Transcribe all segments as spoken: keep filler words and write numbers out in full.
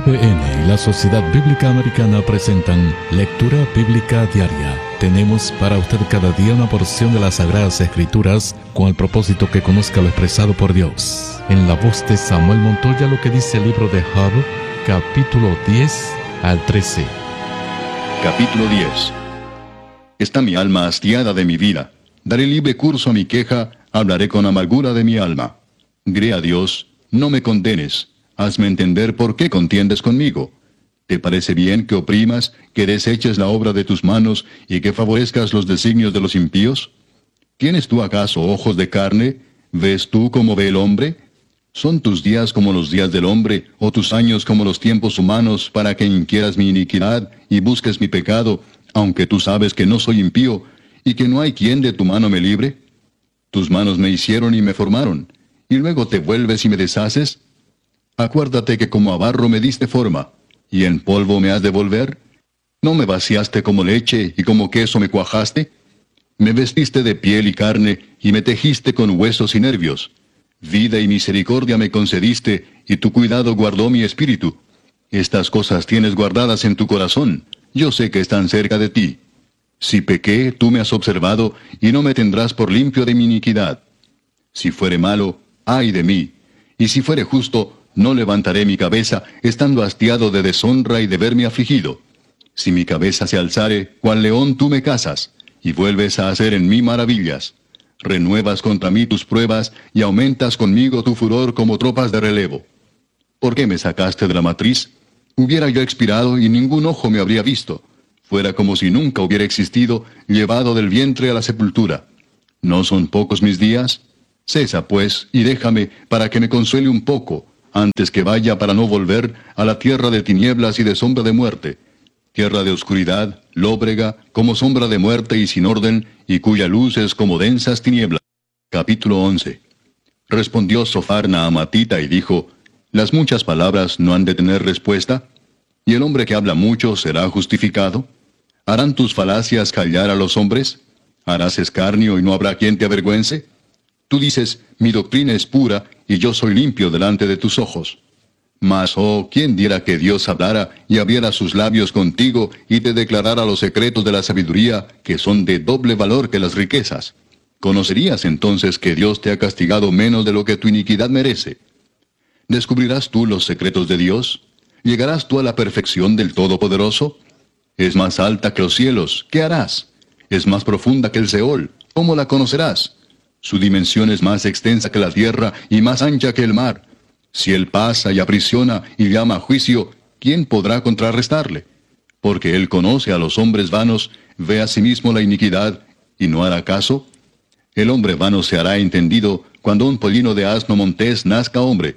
E B N y la Sociedad Bíblica Americana presentan Lectura Bíblica Diaria. Tenemos para usted cada día una porción de las Sagradas Escrituras con el propósito que conozca lo expresado por Dios. En la voz de Samuel Montoya, lo que dice el libro de Job, capítulo diez al trece. Capítulo diez. Está mi alma hastiada de mi vida. Daré libre curso a mi queja, hablaré con amargura de mi alma. Diré a Dios, no me condenes. Hazme entender por qué contiendes conmigo. ¿Te parece bien que oprimas, que deseches la obra de tus manos y que favorezcas los designios de los impíos? ¿Tienes tú acaso ojos de carne? ¿Ves tú como ve el hombre? ¿Son tus días como los días del hombre, o tus años como los tiempos humanos, para que inquieras mi iniquidad y busques mi pecado, aunque tú sabes que no soy impío, y que no hay quien de tu mano me libre? Tus manos me hicieron y me formaron, y luego te vuelves y me deshaces. Acuérdate que como a barro me diste forma, y en polvo me has de volver. ¿No me vaciaste como leche, y como queso me cuajaste? Me vestiste de piel y carne, y me tejiste con huesos y nervios. Vida y misericordia me concediste, y tu cuidado guardó mi espíritu. Estas cosas tienes guardadas en tu corazón, yo sé que están cerca de ti. Si pequé, tú me has observado, y no me tendrás por limpio de mi iniquidad. Si fuere malo, ay de mí, y si fuere justo, no levantaré mi cabeza, estando hastiado de deshonra y de verme afligido. Si mi cabeza se alzare, cual león tú me cazas, y vuelves a hacer en mí maravillas. Renuevas contra mí tus pruebas, y aumentas conmigo tu furor como tropas de relevo. ¿Por qué me sacaste de la matriz? Hubiera yo expirado, y ningún ojo me habría visto. Fuera como si nunca hubiera existido, llevado del vientre a la sepultura. ¿No son pocos mis días? Cesa, pues, y déjame, para que me consuele un poco, antes que vaya para no volver a la tierra de tinieblas y de sombra de muerte, tierra de oscuridad, lóbrega, como sombra de muerte y sin orden, y cuya luz es como densas tinieblas. Capítulo once. Respondió Sofar Naamatita y dijo, ¿las muchas palabras no han de tener respuesta? ¿Y el hombre que habla mucho será justificado? ¿Harán tus falacias callar a los hombres? ¿Harás escarnio y no habrá quien te avergüence? Tú dices, mi doctrina es pura, y yo soy limpio delante de tus ojos. Mas, oh, ¿quién diera que Dios hablara, y abriera sus labios contigo, y te declarara los secretos de la sabiduría, que son de doble valor que las riquezas? ¿Conocerías entonces que Dios te ha castigado menos de lo que tu iniquidad merece? ¿Descubrirás tú los secretos de Dios? ¿Llegarás tú a la perfección del Todopoderoso? Es más alta que los cielos, ¿qué harás? Es más profunda que el Seol, ¿cómo la conocerás? Su dimensión es más extensa que la tierra y más ancha que el mar. Si él pasa y aprisiona y llama a juicio, ¿quién podrá contrarrestarle? Porque él conoce a los hombres vanos, ve a sí mismo la iniquidad, y no hará caso. El hombre vano se hará entendido cuando un pollino de asno montés nazca hombre.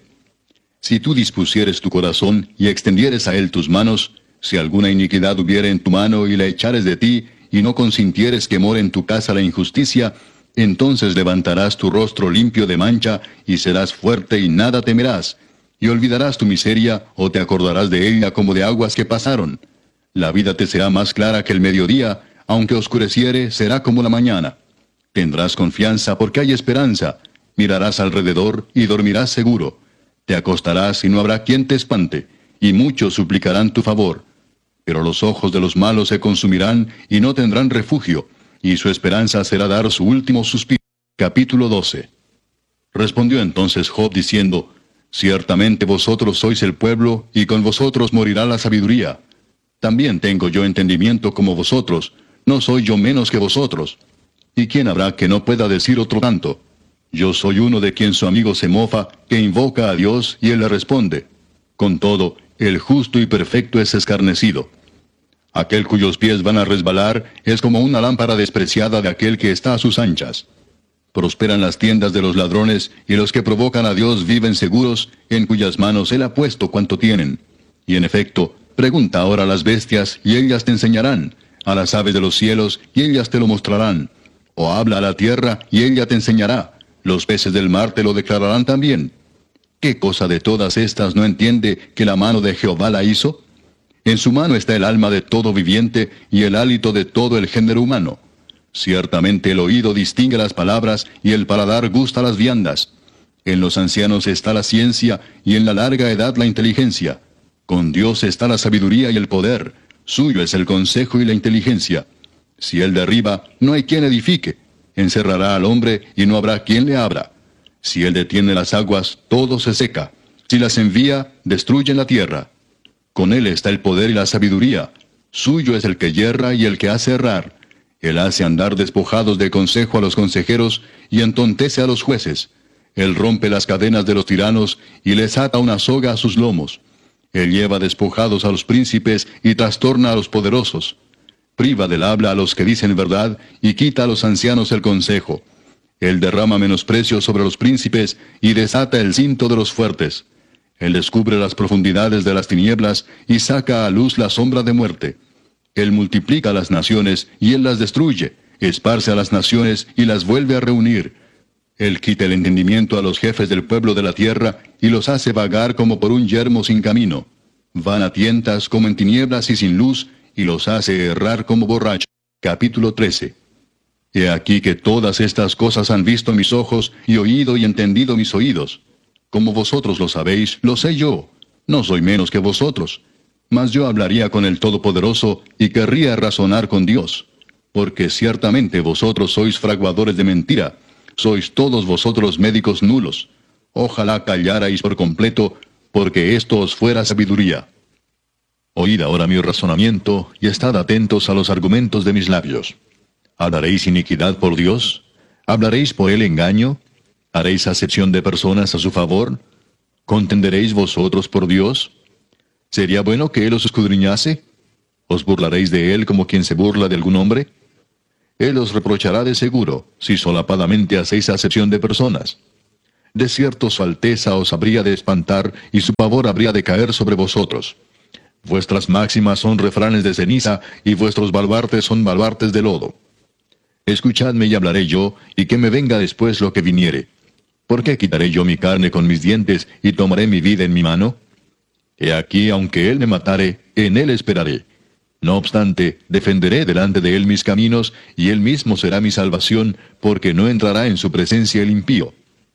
Si tú dispusieres tu corazón y extendieres a él tus manos, si alguna iniquidad hubiere en tu mano y la echares de ti, y no consintieres que more en tu casa la injusticia, entonces levantarás tu rostro limpio de mancha, y serás fuerte y nada temerás, y olvidarás tu miseria, o te acordarás de ella como de aguas que pasaron. La vida te será más clara que el mediodía, aunque oscureciere, será como la mañana. Tendrás confianza porque hay esperanza, mirarás alrededor y dormirás seguro. Te acostarás y no habrá quien te espante, y muchos suplicarán tu favor. Pero los ojos de los malos se consumirán y no tendrán refugio, y su esperanza será dar su último suspiro. Capítulo doce. Respondió entonces Job diciendo, ciertamente vosotros sois el pueblo, y con vosotros morirá la sabiduría. También tengo yo entendimiento como vosotros, no soy yo menos que vosotros. ¿Y quién habrá que no pueda decir otro tanto? Yo soy uno de quien su amigo se mofa, que invoca a Dios, y él le responde. Con todo, el justo y perfecto es escarnecido. Aquel cuyos pies van a resbalar es como una lámpara despreciada de aquel que está a sus anchas. Prosperan las tiendas de los ladrones, y los que provocan a Dios viven seguros, en cuyas manos él ha puesto cuanto tienen. Y en efecto, pregunta ahora a las bestias, y ellas te enseñarán, a las aves de los cielos, y ellas te lo mostrarán. O habla a la tierra, y ella te enseñará. Los peces del mar te lo declararán también. ¿Qué cosa de todas estas no entiende que la mano de Jehová la hizo? En su mano está el alma de todo viviente y el hálito de todo el género humano. Ciertamente el oído distingue las palabras y el paladar gusta las viandas. En los ancianos está la ciencia y en la larga edad la inteligencia. Con Dios está la sabiduría y el poder, suyo es el consejo y la inteligencia. Si Él derriba, no hay quien edifique. Encerrará al hombre y no habrá quien le abra. Si Él detiene las aguas, todo se seca. Si las envía, destruyen la tierra. Con Él está el poder y la sabiduría. Suyo es el que yerra y el que hace errar. Él hace andar despojados de consejo a los consejeros y entontece a los jueces. Él rompe las cadenas de los tiranos y les ata una soga a sus lomos. Él lleva despojados a los príncipes y trastorna a los poderosos. Priva del habla a los que dicen verdad y quita a los ancianos el consejo. Él derrama menosprecio sobre los príncipes y desata el cinto de los fuertes. Él descubre las profundidades de las tinieblas y saca a luz la sombra de muerte. Él multiplica las naciones y Él las destruye, esparce a las naciones y las vuelve a reunir. Él quita el entendimiento a los jefes del pueblo de la tierra y los hace vagar como por un yermo sin camino. Van a tientas como en tinieblas y sin luz, y los hace errar como borrachos. Capítulo trece. He aquí que todas estas cosas han visto mis ojos, y oído y entendido mis oídos. Como vosotros lo sabéis, lo sé yo. No soy menos que vosotros. Mas yo hablaría con el Todopoderoso, y querría razonar con Dios. Porque ciertamente vosotros sois fraguadores de mentira, sois todos vosotros médicos nulos. Ojalá callarais por completo, porque esto os fuera sabiduría. Oíd ahora mi razonamiento, y estad atentos a los argumentos de mis labios. ¿Hablaréis iniquidad por Dios? ¿Hablaréis por él engaño? ¿Haréis acepción de personas a su favor? ¿Contenderéis vosotros por Dios? ¿Sería bueno que él os escudriñase? ¿Os burlaréis de él como quien se burla de algún hombre? Él os reprochará de seguro, si solapadamente hacéis acepción de personas. De cierto su alteza os habría de espantar, y su pavor habría de caer sobre vosotros. Vuestras máximas son refranes de ceniza, y vuestros baluartes son baluartes de lodo. Escuchadme y hablaré yo, y que me venga después lo que viniere. ¿Por qué quitaré yo mi carne con mis dientes, y tomaré mi vida en mi mano? He aquí, aunque él me matare, en él esperaré. No obstante, defenderé delante de él mis caminos, y él mismo será mi salvación, porque no entrará en su presencia el impío.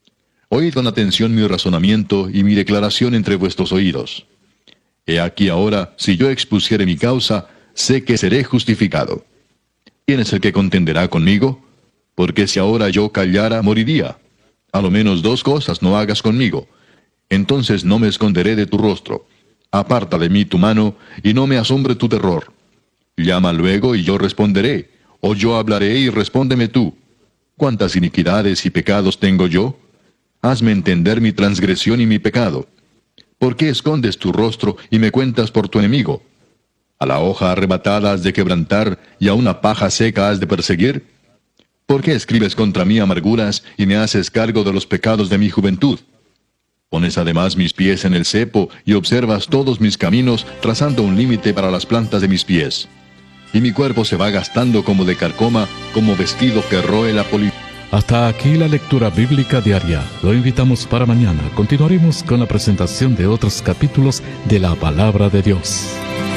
Oíd con atención mi razonamiento y mi declaración entre vuestros oídos. He aquí ahora, si yo expusiere mi causa, sé que seré justificado. ¿Quién es el que contenderá conmigo? Porque si ahora yo callara, moriría. A lo menos dos cosas no hagas conmigo. Entonces no me esconderé de tu rostro. Aparta de mí tu mano, y no me asombre tu terror. Llama luego, y yo responderé, o yo hablaré, y respóndeme tú. ¿Cuántas iniquidades y pecados tengo yo? Hazme entender mi transgresión y mi pecado. ¿Por qué escondes tu rostro y me cuentas por tu enemigo? ¿A la hoja arrebatada has de quebrantar, y a una paja seca has de perseguir? ¿Por qué escribes contra mí amarguras, y me haces cargo de los pecados de mi juventud? Pones además mis pies en el cepo, y observas todos mis caminos, trazando un límite para las plantas de mis pies. Y mi cuerpo se va gastando como de carcoma, como vestido que roe la polilla. Hasta aquí la lectura bíblica diaria. Lo invitamos para mañana. Continuaremos con la presentación de otros capítulos de la Palabra de Dios.